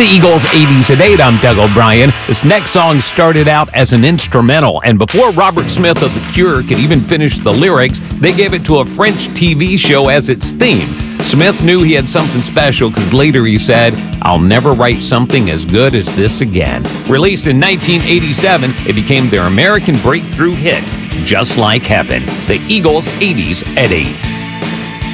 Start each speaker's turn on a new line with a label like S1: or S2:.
S1: The Eagles' 80s at 8, I'm Doug O'Brien. This next song started out as an instrumental, and before Robert Smith of The Cure could even finish the lyrics, they gave it to a French TV show as its theme. Smith knew he had something special because later he said, "I'll never write something as good as this again." Released in 1987, it became their American breakthrough hit, Just Like Heaven. The Eagles' 80s at 8.